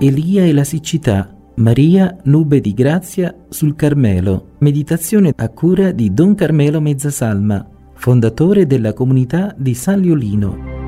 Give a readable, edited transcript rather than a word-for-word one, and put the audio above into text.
Elia e la siccità. Maria, nube di grazia sul Carmelo. Meditazione a cura di Don Carmelo Mezzasalma, fondatore della comunità di San Liolino.